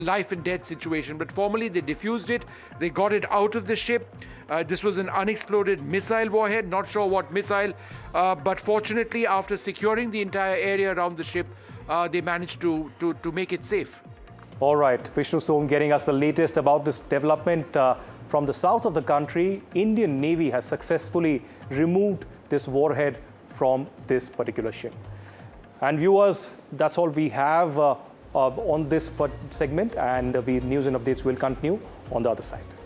life and death situation, but formally they defused it. They got it out of the ship. This was an unexploded missile warhead, not sure what missile, but fortunately after securing the entire area around the ship, they managed to make it safe. All right, Vishnu Som getting us the latest about this development from the south of the country. Indian Navy has successfully removed this warhead from this particular ship. And viewers, that's all we have on this segment, and the news and updates will continue on the other side.